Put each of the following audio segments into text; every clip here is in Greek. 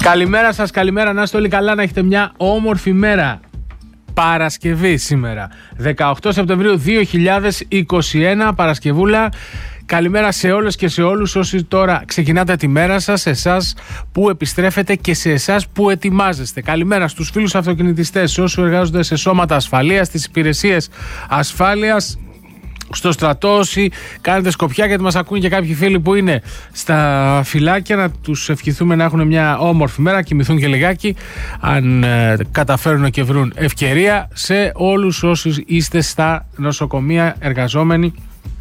Καλημέρα σας, καλημέρα, να είστε όλοι καλά, να έχετε μια όμορφη μέρα. Παρασκευή σήμερα, 18 Σεπτεμβρίου 2021, Παρασκευούλα. Καλημέρα σε όλες και σε όλους όσοι τώρα ξεκινάτε τη μέρα σας, σε εσάς που επιστρέφετε και σε εσάς που ετοιμάζεστε. Καλημέρα στους φίλους αυτοκινητιστές, σε όσους εργάζονται σε σώματα ασφαλείας, στις υπηρεσίες ασφάλειας, στο στρατό, όσοι κάνετε σκοπιά, γιατί μας ακούν και κάποιοι φίλοι που είναι στα φυλάκια, να τους ευχηθούμε να έχουν μια όμορφη μέρα, κοιμηθούν και λιγάκι αν καταφέρουν και βρουν ευκαιρία. Σε όλους όσους είστε στα νοσοκομεία εργαζόμενοι,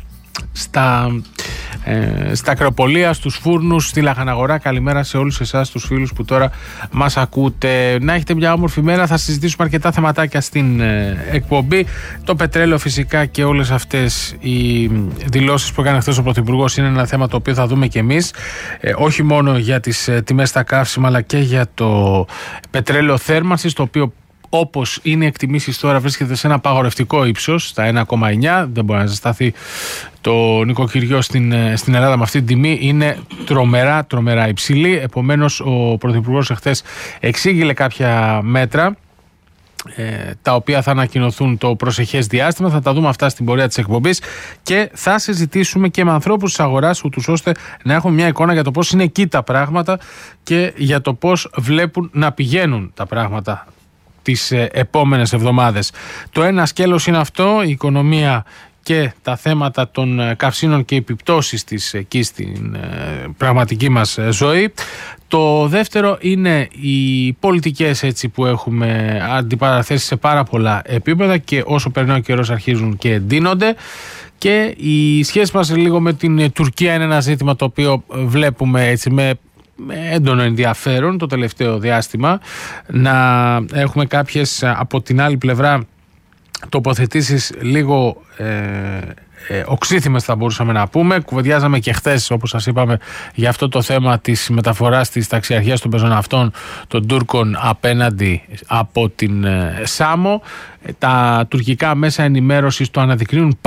στα ακροπολία, στους φούρνους, στη Λαχαναγορά, καλημέρα σε όλους εσάς τους φίλους που τώρα μας ακούτε. Να έχετε μια όμορφη μέρα. Θα συζητήσουμε αρκετά θεματάκια στην εκπομπή. Το πετρέλαιο φυσικά και όλες αυτές οι δηλώσεις που έκανε χθες ο Πρωθυπουργός είναι ένα θέμα το οποίο θα δούμε και εμείς, όχι μόνο για τις τιμές στα καύσιμα αλλά και για το πετρέλαιο θέρμανσης, το οποίο, όπως είναι οι εκτιμήσεις τώρα, βρίσκεται σε ένα παγορευτικό ύψος, στα 1,9. Δεν μπορεί να ζεσταθεί το νοικοκυριό στην Ελλάδα με αυτή την τιμή. Είναι τρομερά υψηλή. Επομένως, ο Πρωθυπουργός εχθές εξήγηλε κάποια μέτρα τα οποία θα ανακοινωθούν το προσεχές διάστημα. Θα τα δούμε αυτά στην πορεία της εκπομπής και θα συζητήσουμε και με ανθρώπους της αγοράς, ούτως ώστε να έχουμε μια εικόνα για το πώς είναι εκεί τα πράγματα και για το πώς βλέπουν να πηγαίνουν τα πράγματα τις επόμενες εβδομάδες. Το ένα σκέλος είναι αυτό, η οικονομία και τα θέματα των καυσίνων και επιπτώσεις της εκεί στην πραγματική μας ζωή. Το δεύτερο είναι οι πολιτικές, έτσι, που έχουμε αντιπαραθέσει σε πάρα πολλά επίπεδα και όσο περνάει ο καιρός αρχίζουν και εντείνονται. Και η σχέση μας λίγο με την Τουρκία είναι ένα ζήτημα το οποίο βλέπουμε έτσι με έντονο ενδιαφέρον το τελευταίο διάστημα. Να έχουμε κάποιες από την άλλη πλευρά τοποθετήσεις λίγο οξύθυμες, θα μπορούσαμε να πούμε. Κουβεντιάζαμε και χθες, όπως σας είπαμε, για αυτό το θέμα της μεταφοράς της ταξιαρχίας των πεζοναυτών των Τούρκων απέναντι από την Σάμο. Τα τουρκικά μέσα ενημέρωσης το αναδεικνύουν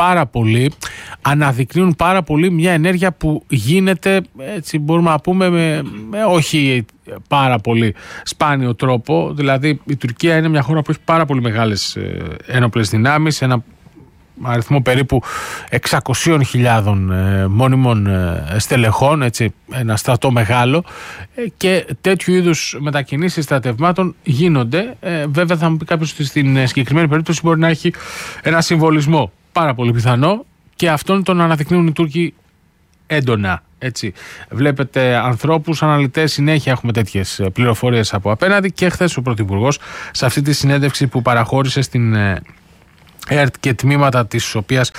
πάρα πολύ μια ενέργεια που γίνεται, έτσι μπορούμε να πούμε, με όχι πάρα πολύ σπάνιο τρόπο. Δηλαδή η Τουρκία είναι μια χώρα που έχει πάρα πολύ μεγάλες ένοπλες δυνάμεις, ένα αριθμό περίπου 600.000 μόνιμων στελεχών, έτσι, ένα στρατό μεγάλο, και τέτοιου είδους μετακινήσεις στρατευμάτων γίνονται. Βέβαια θα μου πει κάποιος ότι στην συγκεκριμένη περίπτωση μπορεί να έχει ένα συμβολισμό πάρα πολύ πιθανό και αυτόν τον αναδεικνύουν οι Τούρκοι έντονα. Έτσι. Βλέπετε ανθρώπους, αναλυτές, συνέχεια έχουμε τέτοιες πληροφορίες από απέναντι. Και χθες ο Πρωθυπουργός, σε αυτή τη συνέντευξη που παραχώρησε στην ΕΡΤ και τμήματα της οποίας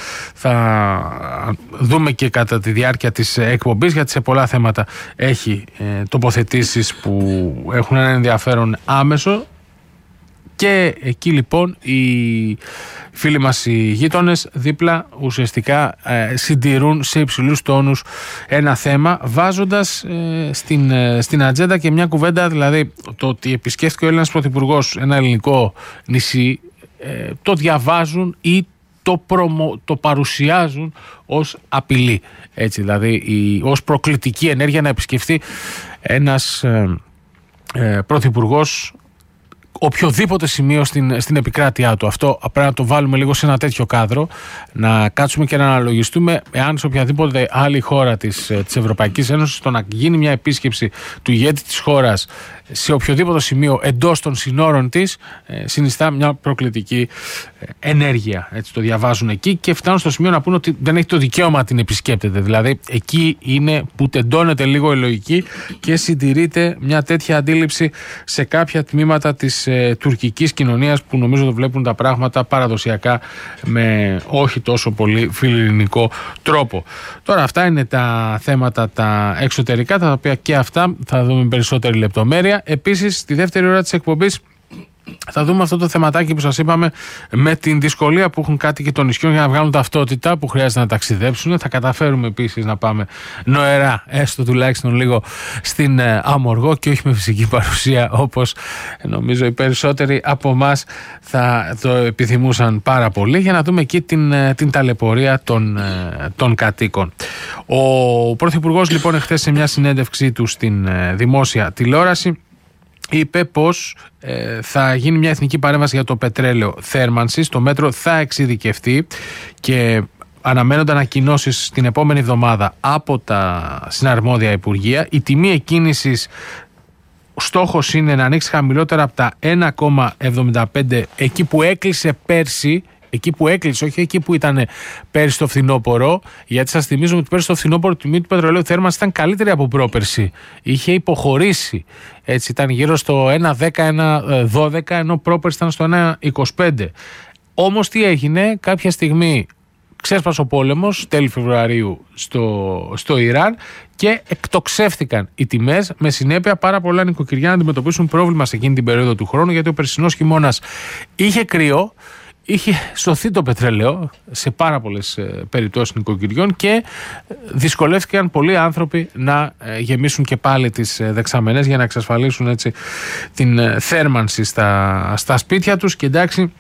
θα δούμε και κατά τη διάρκεια της εκπομπής, γιατί σε πολλά θέματα έχει τοποθετήσεις που έχουν ένα ενδιαφέρον άμεσο. Και εκεί λοιπόν οι φίλοι μας οι γείτονες δίπλα ουσιαστικά συντηρούν σε υψηλούς τόνους ένα θέμα, βάζοντας στην ατζέντα και μια κουβέντα, δηλαδή το ότι επισκέφθηκε ο Έλληνας Πρωθυπουργός ένα ελληνικό νησί, το διαβάζουν ή το παρουσιάζουν ως απειλή, έτσι, δηλαδή ως προκλητική ενέργεια να επισκεφθεί ένας πρωθυπουργός οποιοδήποτε σημείο στην επικράτειά του. Αυτό πρέπει να το βάλουμε λίγο σε ένα τέτοιο κάδρο, να κάτσουμε και να αναλογιστούμε εάν σε οποιαδήποτε άλλη χώρα της Ευρωπαϊκής Ένωσης το να γίνει μια επίσκεψη του ηγέτη της χώρας σε οποιοδήποτε σημείο εντός των συνόρων της συνιστά μια προκλητική ενέργεια. Έτσι το διαβάζουν εκεί και φτάνουν στο σημείο να πούνε ότι δεν έχει το δικαίωμα να την επισκέπτεται. Δηλαδή εκεί είναι που τεντώνεται λίγο η λογική και συντηρείται μια τέτοια αντίληψη σε κάποια τμήματα της τουρκικής κοινωνίας που νομίζω ότι βλέπουν τα πράγματα παραδοσιακά με όχι τόσο πολύ φιλελληνικό τρόπο. Τώρα αυτά είναι τα θέματα τα εξωτερικά, τα οποία και αυτά θα δούμε με περισσότερη λεπτομέρεια. Επίσης, στη δεύτερη ώρα της εκπομπής θα δούμε αυτό το θεματάκι που σας είπαμε με την δυσκολία που έχουν κάτοικοι των νησιών για να βγάλουν ταυτότητα, που χρειάζεται να ταξιδέψουν. Θα καταφέρουμε επίσης να πάμε νοερά, έστω τουλάχιστον λίγο, στην Αμοργό και όχι με φυσική παρουσία, όπως νομίζω οι περισσότεροι από εμάς θα το επιθυμούσαν πάρα πολύ, για να δούμε εκεί την ταλαιπωρία των κατοίκων. Ο Πρωθυπουργός λοιπόν εχθές σε μια συνέντευξή του στην δημόσια τηλεόραση είπε πως θα γίνει μια εθνική παρέμβαση για το πετρέλαιο θέρμανσης. Το μέτρο θα εξειδικευτεί και αναμένονται ανακοινώσεις την επόμενη εβδομάδα από τα συναρμόδια υπουργεία. Η τιμή εκκίνησης, στόχος είναι να ανοίξει χαμηλότερα από τα 1,75 εκεί που έκλεισε πέρσι. Εκεί που έκλεισε, όχι εκεί που ήταν πέρσι το φθινόπωρο, γιατί σας θυμίζω ότι πέρσι το φθινόπωρο η τιμή του πετρελαίου θέρμανσης ήταν καλύτερη από πρόπερσι. Είχε υποχωρήσει. Έτσι, ήταν γύρω στο 1,10-1,12, ενώ πρόπερσι ήταν στο 1,25. Όμως τι έγινε, κάποια στιγμή ξέσπασε ο πόλεμος, τέλη Φεβρουαρίου στο Ιράν, και εκτοξεύτηκαν οι τιμές, με συνέπεια πάρα πολλά νοικοκυριά να αντιμετωπίσουν πρόβλημα σε εκείνη την περίοδο του χρόνου, γιατί ο περσινός χειμώνας είχε κρύο. Είχε σωθεί το πετρέλαιο σε πάρα πολλές περιπτώσεις νοικοκυριών και δυσκολεύτηκαν πολλοί άνθρωποι να γεμίσουν και πάλι τις δεξαμενές για να εξασφαλίσουν έτσι την θέρμανση στα σπίτια τους. Και εντάξει,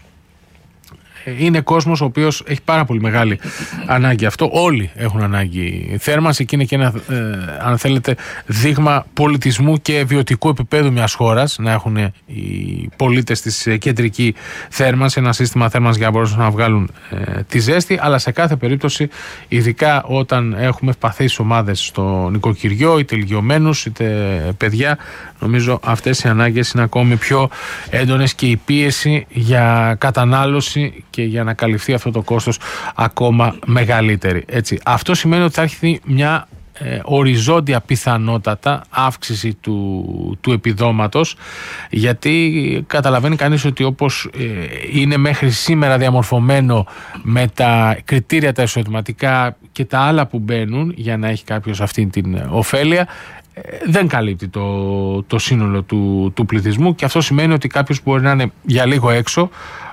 είναι κόσμος ο οποίος έχει πάρα πολύ μεγάλη ανάγκη αυτό. Όλοι έχουν ανάγκη θέρμανση και είναι και ένα, αν θέλετε, δείγμα πολιτισμού και βιωτικού επίπεδου μιας χώρας να έχουν οι πολίτες της κεντρική θέρμανση, ένα σύστημα θέρμανσης για να μπορούν να βγάλουν τη ζέστη. Αλλά σε κάθε περίπτωση, ειδικά όταν έχουμε ευπαθείς ομάδες στο νοικοκυριό, είτε ηλικιωμένους είτε παιδιά, νομίζω αυτές οι ανάγκες είναι ακόμη πιο έντονες και η πίεση για κατανάλωση και για να καλυφθεί αυτό το κόστος ακόμα μεγαλύτερη. Έτσι. Αυτό σημαίνει ότι θα έρθει μια οριζόντια πιθανότατα αύξηση του επιδόματος, γιατί καταλαβαίνει κανείς ότι όπως είναι μέχρι σήμερα διαμορφωμένο με τα κριτήρια τα εισοδηματικά και τα άλλα που μπαίνουν για να έχει κάποιος αυτή την ωφέλεια, δεν καλύπτει το σύνολο του πληθυσμού, και αυτό σημαίνει ότι κάποιος μπορεί να είναι για λίγο έξω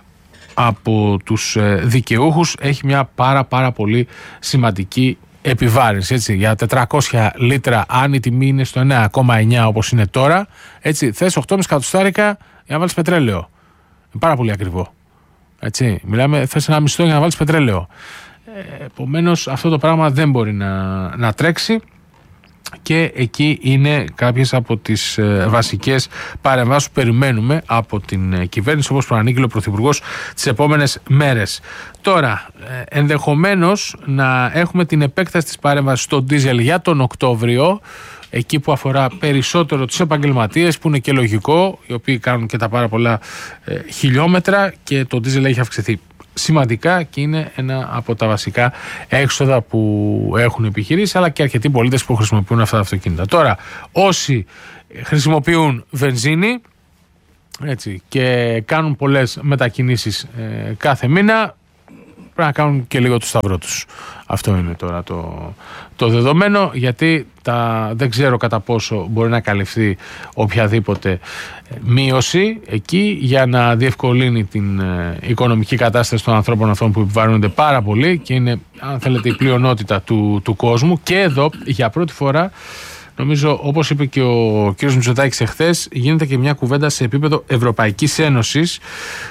από τους δικαιούχους, έχει μια πάρα πολύ σημαντική επιβάρυνση. Έτσι. Για 400 λίτρα, αν η τιμή είναι στο 9,9 όπως είναι τώρα, έτσι, θες 8,5 εκατοστάρικα για να βάλεις πετρέλαιο. Είναι πάρα πολύ ακριβό. Έτσι. Μιλάμε, θες ένα μισθό για να βάλεις πετρέλαιο. Επομένως αυτό το πράγμα δεν μπορεί να τρέξει. Και εκεί είναι κάποιες από τις βασικές παρεμβάσεις που περιμένουμε από την κυβέρνηση, όπως προανήγγειλε ο Πρωθυπουργός τις επόμενες μέρες. Τώρα, ενδεχομένως να έχουμε την επέκταση της παρέμβασης στο ντίζελ για τον Οκτώβριο, εκεί που αφορά περισσότερο τους επαγγελματίες, που είναι και λογικό, οι οποίοι κάνουν και τα πάρα πολλά χιλιόμετρα, και το ντίζελ έχει αυξηθεί σημαντικά και είναι ένα από τα βασικά έξοδα που έχουν επιχειρήσεις, αλλά και αρκετοί πολίτες που χρησιμοποιούν αυτά τα αυτοκίνητα. Τώρα, όσοι χρησιμοποιούν βενζίνη, έτσι, και κάνουν πολλές μετακινήσεις κάθε μήνα, πρέπει να κάνουν και λίγο το σταυρό τους. Αυτό είναι τώρα το δεδομένο, γιατί δεν ξέρω κατά πόσο μπορεί να καλυφθεί οποιαδήποτε μείωση εκεί για να διευκολύνει την οικονομική κατάσταση των ανθρώπων αυτών που επιβαρύνονται πάρα πολύ και είναι, αν θέλετε, η πλειονότητα του κόσμου. Και εδώ για πρώτη φορά, νομίζω, όπως είπε και ο κ. Μητσοτάκης εχθές, γίνεται και μια κουβέντα σε επίπεδο Ευρωπαϊκής Ένωσης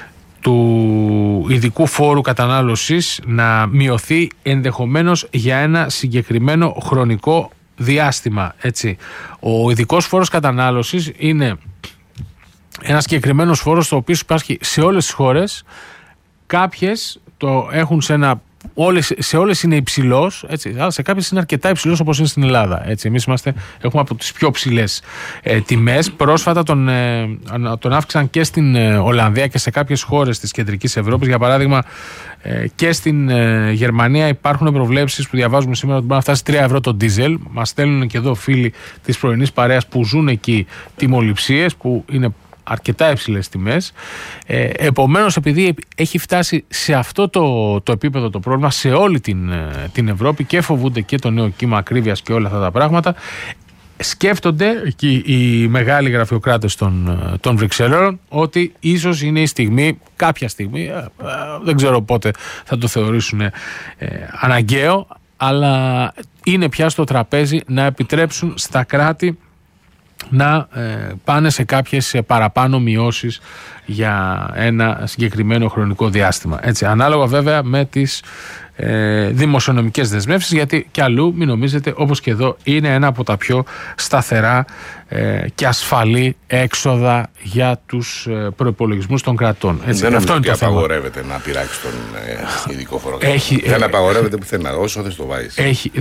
του ειδικού φόρου κατανάλωσης να μειωθεί ενδεχομένως για ένα συγκεκριμένο χρονικό διάστημα. Έτσι. Ο ειδικός φόρος κατανάλωσης είναι ένα συγκεκριμένος φόρος, το οποίο υπάρχει σε όλες τις χώρες. Κάποιες το έχουν σε όλες είναι υψηλός, έτσι, αλλά σε κάποιες είναι αρκετά υψηλός, όπως είναι στην Ελλάδα. Έτσι. Εμείς έχουμε από τις πιο ψηλές τιμές. Πρόσφατα τον αύξησαν και στην Ολλανδία και σε κάποιες χώρες της κεντρικής Ευρώπης. Για παράδειγμα, και στην Γερμανία υπάρχουν προβλέψεις που διαβάζουμε σήμερα ότι μπορεί να φτάσει 3 ευρώ το ντίζελ. Μας στέλνουν και εδώ φίλοι της πρωινής παρέας που ζουν εκεί τιμοληψίες που είναι αρκετά υψηλές τιμές. Επομένως, επειδή έχει φτάσει σε αυτό το επίπεδο το πρόβλημα σε όλη την Ευρώπη και φοβούνται και το νέο κύμα ακρίβειας και όλα αυτά τα πράγματα, σκέφτονται εκεί οι μεγάλοι γραφειοκράτες των Βρυξελών ότι ίσως είναι η στιγμή, κάποια στιγμή, δεν ξέρω πότε θα το θεωρήσουν αναγκαίο, αλλά είναι πια στο τραπέζι να επιτρέψουν στα κράτη να πάνε σε κάποιες παραπάνω μειώσεις για ένα συγκεκριμένο χρονικό διάστημα. Έτσι, ανάλογα βέβαια με τις δημοσιονομικές δεσμεύσεις, γιατί κι αλλού, μην νομίζετε, όπως και εδώ, είναι ένα από τα πιο σταθερά και ασφαλή έξοδα για τους προϋπολογισμούς των κρατών. Έτσι, δεν αυτό νομίζω είναι ότι απαγορεύεται να πειράξει τον ειδικό φορολογισμό. Δεν απαγορεύεται πουθενά, όσο θες το βάζεις.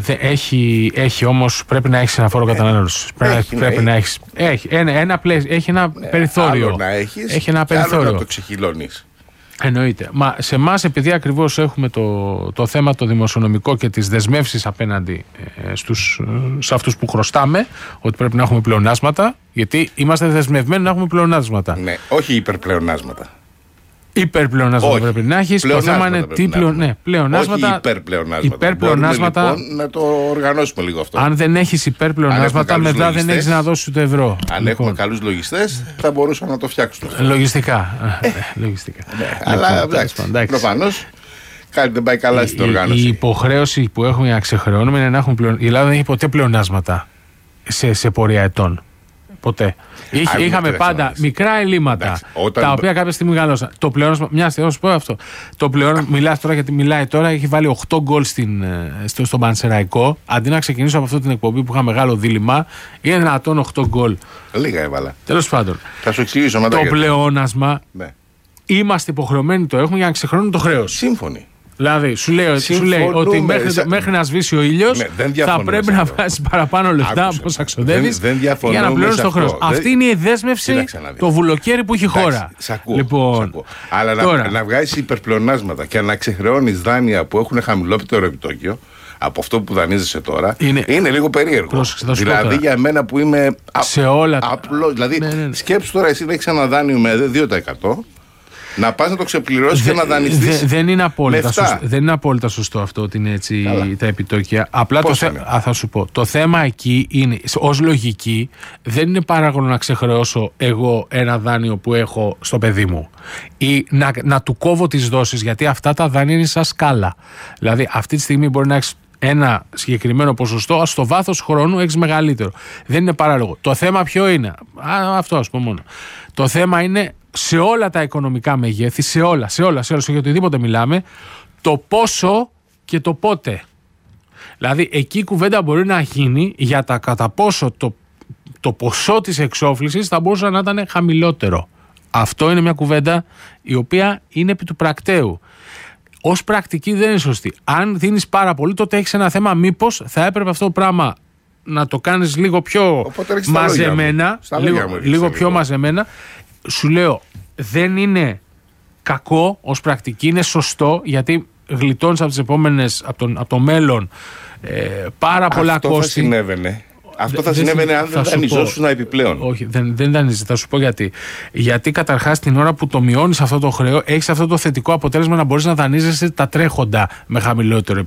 Έχει όμως, πρέπει να έχεις ένα φόρο κατανάλωσης. Πρέπει να έχεις. Έχει ένα περιθώριο. Άλλο να έχεις, έχει ένα περιθώριο. Άλλο να το ξεχυλώνεις. Εννοείται. Μα σε εμάς, επειδή ακριβώς έχουμε το θέμα το δημοσιονομικό και τις δεσμεύσεις απέναντι σε αυτούς που χρωστάμε, ότι πρέπει να έχουμε πλεονάσματα, γιατί είμαστε δεσμευμένοι να έχουμε πλεονάσματα. Ναι, όχι υπερπλεονάσματα. Υπερπλεονάσματα πρέπει να έχεις. Το θέμα είναι τι πλεονάσματα. Όχι υπερπλεονάσματα. Λοιπόν, να το οργανώσουμε λίγο αυτό. Αν δεν έχεις υπερπλεονάσματα, μετά δεν έχεις να δώσεις ούτε ευρώ. Αν έχουμε καλούς λογιστές, θα μπορούσαμε να το φτιάξουμε. Λογιστικά. Αλλά εντάξει, προφανώς κάτι δεν πάει καλά στην οργάνωση. Η υποχρέωση που έχουμε να ξεχρεώνουμε είναι να έχουμε πλεονάσματα. Η Ελλάδα δεν έχει ποτέ πλεονάσματα σε πορεία ετών. Ποτέ. Είχαμε πάντα μικρά ελλείμματα, τα οποία κάποια στιγμή μεγάλωσαν. Το πλεόνασμα, μια στιγμή, θα σου πω αυτό. Το πλεόνασμα, μιλάς τώρα γιατί μιλάει τώρα, έχει βάλει 8 γκολ στον Πανσεραϊκό. Αντί να ξεκινήσω από αυτή την εκπομπή που είχα μεγάλο δίλημμα, είναι δυνατόν 8 γκολ. Λίγα έβαλα. Τέλος πάντων. Θα σου εξηγήσω μετά. Το πλεόνασμα, είμαστε υποχρεωμένοι το έχουμε για να ξεχρεώνουμε το χρέος. Σύμφωνοι. Δηλαδή, σου λέει ότι μέχρι να σβήσει ο ήλιος θα πρέπει να βάζεις παραπάνω λεφτά από όσα ξοδεύεις για να πληρώνεις το χρέος. Αυτή είναι η δέσμευση, το βουλοκαίρι που έχει η χώρα. Λοιπόν, αλλά να βγάζεις υπερπλεονάσματα και να ξεχρεώνεις δάνεια που έχουν χαμηλότερο επιτόκιο από αυτό που δανείζεσαι τώρα είναι λίγο περίεργο. Δηλαδή, για μένα που είμαι απλό, δηλαδή σκέψου τώρα εσύ να έχεις ένα δάνειο με 2%. Να πας να το ξεπληρώσεις και να δανειστείς. Δεν είναι απόλυτα σωστό αυτό ότι είναι έτσι τα επιτόκια. Απλά θα σου πω. Το θέμα εκεί είναι, ως λογική, δεν είναι παράγον να ξεχρεώσω εγώ ένα δάνειο που έχω στο παιδί μου ή να του κόβω τις δόσεις, γιατί αυτά τα δάνεια είναι σαν σκάλα. Δηλαδή, αυτή τη στιγμή μπορεί να έχεις ένα συγκεκριμένο ποσοστό, στο βάθος χρόνου έχεις μεγαλύτερο. Δεν είναι παράλογο. Το θέμα ποιο είναι? Αυτό ας πω μόνο. Το θέμα είναι σε όλα τα οικονομικά μεγέθη, σε όλα, για οτιδήποτε μιλάμε, το πόσο και το πότε. Δηλαδή, εκεί η κουβέντα μπορεί να γίνει για τα κατά πόσο το ποσό της εξόφλησης θα μπορούσε να ήταν χαμηλότερο. Αυτό είναι μια κουβέντα η οποία είναι επί του πρακτέου. Ως πρακτική δεν είναι σωστή. Αν δίνεις πάρα πολύ, τότε έχεις ένα θέμα μήπως θα έπρεπε αυτό το πράγμα να το κάνεις λίγο πιο μαζεμένα. Λίγο πιο μαζεμένα. Σου λέω, δεν είναι κακό ως πρακτική, είναι σωστό, γιατί γλιτώνεις από το μέλλον πάρα πολλά κόστη. Αυτό θα συνέβαινε. Αυτό θα συνέβαινε αν δεν δανειζόσουν επιπλέον. Όχι, δεν δανείζεσαι. Θα σου πω γιατί. Γιατί καταρχάς την ώρα που το μειώνεις αυτό το χρέο, έχεις αυτό το θετικό αποτέλεσμα να μπορείς να δανείζεσαι τα τρέχοντα με χαμηλότερο